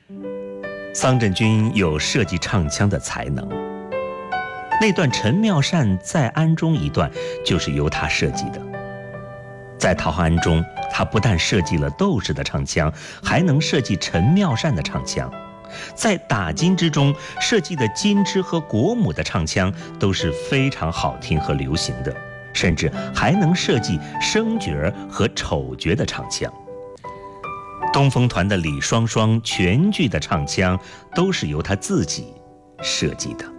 桑轸君有设计唱腔的才能，那段陈妙善在庵中一段就是由他设计的。在桃花庵中，他不但设计了窦氏的唱腔，还能设计陈妙善的唱腔。在打金之中设计的金枝和国母的唱腔都是非常好听和流行的，甚至还能设计生角和丑角的唱腔。东风团的李双双全剧的唱腔都是由他自己设计的。